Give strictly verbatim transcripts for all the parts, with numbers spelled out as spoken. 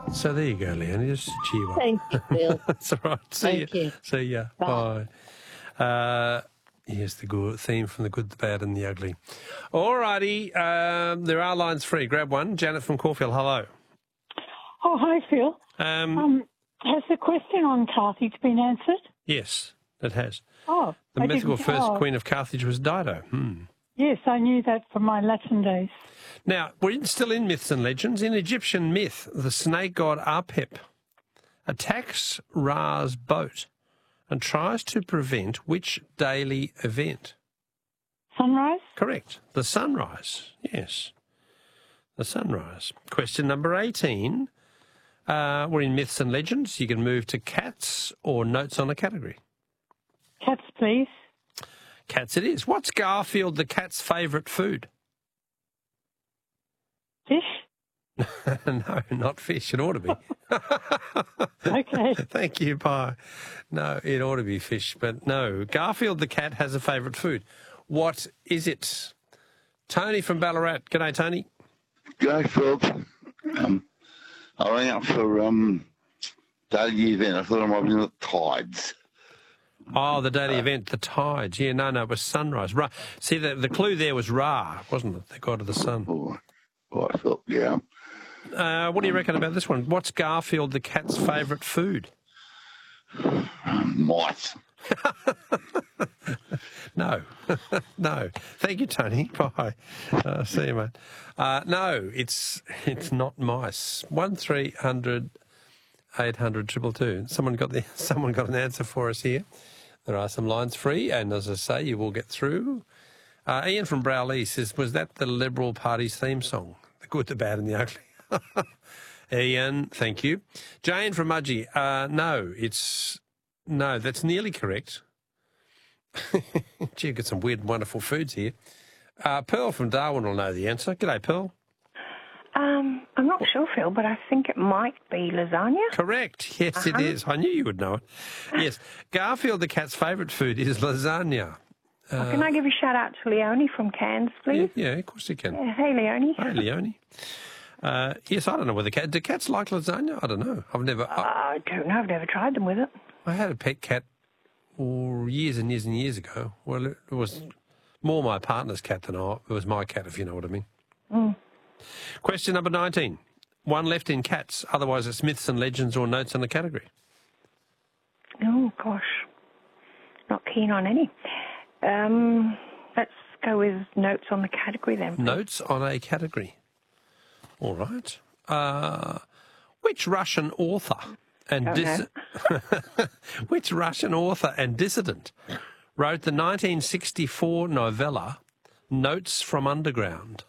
So there you go, Leonie. Just cheer you up. Thank you, Phil. That's all right. See Thank you. you. See ya. Bye. Bye. Uh, here's the good theme from the good, the bad, and the ugly. All righty. Um, there are lines free. Grab one. Janet from Caulfield. Hello. Oh, hi, Phil. Um, Um, has the question on Carthage been answered? yes, it has. Oh, The I mythical didn't- first oh, queen of Carthage was Dido. Hmm. Yes, I knew that from my Latin days. Now, we're in- still in myths and legends. In Egyptian myth, the snake god Apep attacks Ra's boat and tries to prevent which daily event? Sunrise? Correct. The sunrise. Yes. The sunrise. Question number eighteen. Uh, we're in myths and legends. You can move to cats or notes on a category. Cats, please. Cats it is. What's Garfield the cat's favourite food? Fish? No, not fish. It ought to be. Okay. Thank you, bye. No, it ought to be fish, but no. Garfield the cat has a favourite food. What is it? Tony from Ballarat. G'day, Tony. G'day, Phil. Um, I rang up for um, daily event. I thought I might be in the Tides. Oh, the daily event, the tides. Yeah, no, no, it was sunrise. Ra. See, the, the clue there was Ra, wasn't it? The god of the sun. Oh, right, Phil, yeah. Uh, what do you reckon about this one? What's Garfield the cat's favourite food? Um, mice. No. No. Thank you, Tony. Bye. Uh, see you, mate. Uh, no, it's it's not mice. One three hundred eight hundred triple two. Someone got the someone got an answer for us here. There are some lines free, and as I say, you will get through. Uh, Ian from Browley says, was that the Liberal Party's theme song? The good, the bad, and the ugly. Ian, thank you. Jane from Mudgee, uh, no, it's no, that's nearly correct. Gee, you've got some weird, wonderful foods here. Uh, Pearl from Darwin will know the answer. G'day, Pearl. Um, I'm not sure, Phil, but I think it might be lasagna. Correct. Yes, Uh-huh. it is. I knew you would know it. Yes. Garfield the cat's favourite food is lasagna. Oh, can I give a shout out to Leonie from Cairns, Yeah, please? yeah, of course you can. Yeah, hey, Leonie. Hi, Leonie. Uh, yes, I don't know whether cat, do cats like lasagna? I don't know. I've never. I, I don't know. I've never tried them with it. I had a pet cat oh, years and years and years ago. Well, it was more my partner's cat than I. It was my cat, if you know what I mean. Mm. Question number nineteen. One left in cats. Otherwise, it's myths and legends or notes on the category. Oh, gosh. Not keen on any. Um, let's go with notes on the category then. please. Notes on a category. All right. Uh, which Russian author and Don't dis- which Russian author and dissident wrote the nineteen sixty-four novella Notes from Underground?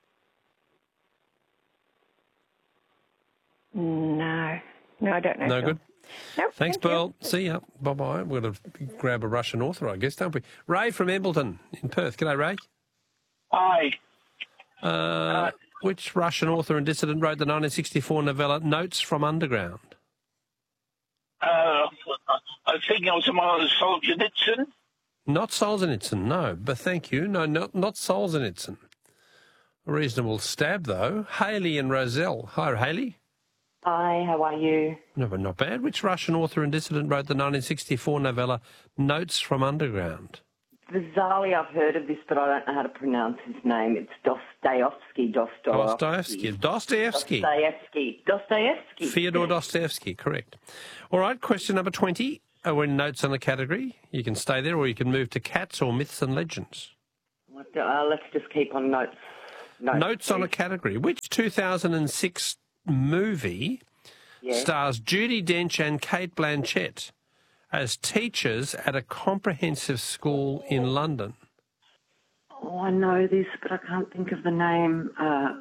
No. No, I don't know. No Phil. good. Nope, Thanks, thank you. Pearl. See ya. Bye-bye. We're going to grab a Russian author, I guess, don't we? Ray from Embleton in Perth. G'day, Ray. Hi. Uh, which Russian author and dissident wrote the nineteen sixty-four novella Notes from Underground? Uh, I think I was among Solzhenitsyn. Not Solzhenitsyn, no. But thank you. No, not, not Solzhenitsyn. A reasonable stab, though. Haley and Roselle. Hi, Haley. Hi, how are you? No, but not bad. Which Russian author and dissident wrote the nineteen sixty-four novella Notes from Underground? Bizarrely, I've heard of this, but I don't know how to pronounce his name. It's Dostoevsky. Dostoevsky. Dostoevsky. Dostoevsky. Dostoevsky. Fyodor Dostoevsky, correct. All right, question number twenty. Uh, we're in notes on the category. You can stay there or you can move to cats or myths and legends. Uh, let's just keep on notes. Notes, Notes on a please. category. Which two thousand six movie Yeah. stars Judi Dench and Kate Blanchett as teachers at a comprehensive school in London? Oh, I know this, but I can't think of the name. Uh,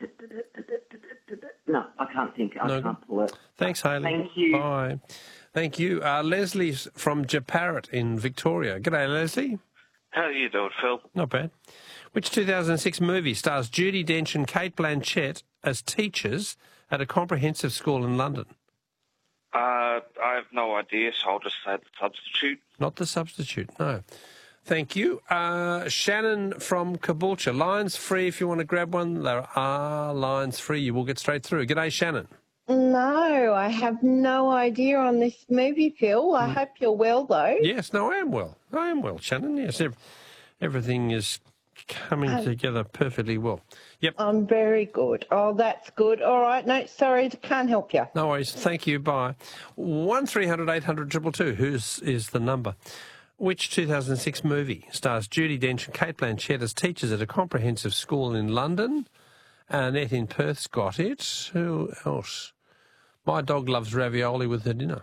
no, I can't think. I No can't pull it. Thanks, Haley. Thank you. Bye. Thank you. Uh, Leslie's from Japarrit in Victoria. G'day, Leslie. How are you doing, Phil? Not bad. Which two thousand six movie stars Judi Dench and Kate Blanchett as teachers at a comprehensive school in London? Uh, I have no idea, so I'll just say the substitute. Not The Substitute, no. Thank you. Uh, Shannon from Caboolture. Lines free if you want to grab one. There are lines free. You will get straight through. G'day, Shannon. No, I have no idea on this movie, Phil. I hope you're well, though. Yes, no, I am well. I am well, Shannon. Yes, ev- everything is coming Oh. together perfectly well. Yep. I'm very good. Oh, that's good. All right. No, sorry, can't help you. No worries. Thank you. Bye. One three hundred eight hundred two two two. Whose is the number? Which two thousand six movie stars Judi Dench and Kate Blanchett as teachers at a comprehensive school in London? Annette in Perth's got it. Who else? My dog loves ravioli with her dinner.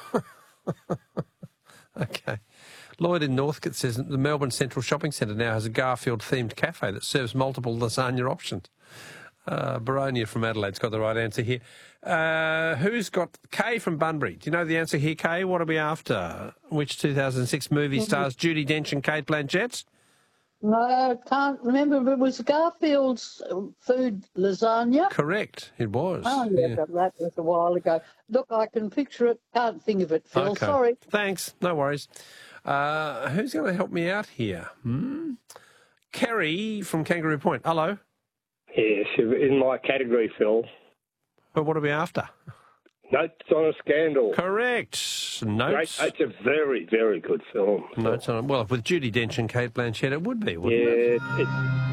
Okay. Lloyd in Northcote says that the Melbourne Central Shopping Centre now has a Garfield-themed cafe that serves multiple lasagna options. Uh, Baronia from Adelaide's got the right answer here. Uh, who's got Kay from Bunbury? Do you know the answer here, Kay? What are we after? Which two thousand six movie stars Judi Dench and Kate Blanchett? No, I can't remember, but it was Garfield's food lasagna. Correct, it was. Oh, yeah, but that was a while ago. Look, I can picture it. Can't think of it, Phil. Okay. Sorry. Thanks, no worries. Uh, who's going to help me out here? Hmm? Kerry from Kangaroo Point. Hello. Yes, in my category, Phil. But what are we after? Notes on a Scandal. Correct. Notes. Great. It's a very, very good film. Notes on. Well, with Judi Dench and Kate Blanchett, it would be, wouldn't it? Yeah, it's